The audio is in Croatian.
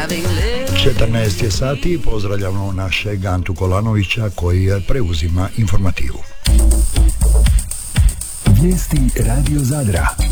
14 je sati, pozdravljamo našeg Antu Kolanovića koji preuzima informativu. Vijesti Radio Zadra.